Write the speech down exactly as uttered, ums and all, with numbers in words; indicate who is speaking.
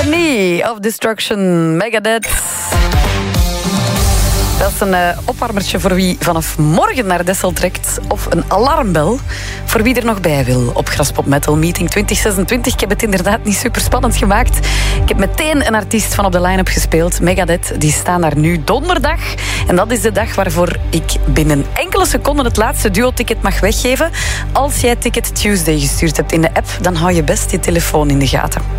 Speaker 1: Symphony of Destruction, Megadeth. Dat is een uh, opwarmertje voor wie vanaf morgen naar Dessel trekt. Of een alarmbel voor wie er nog bij wil. Op Graspop Metal Meeting twintig zesentwintig. Ik heb het inderdaad niet super spannend gemaakt. Ik heb meteen een artiest van op de line-up gespeeld. Megadeth, die staan daar nu donderdag. En dat is de dag waarvoor ik binnen enkele seconden het laatste duo-ticket mag weggeven. Als jij Ticket Tuesday gestuurd hebt in de app, dan hou je best je telefoon in de gaten.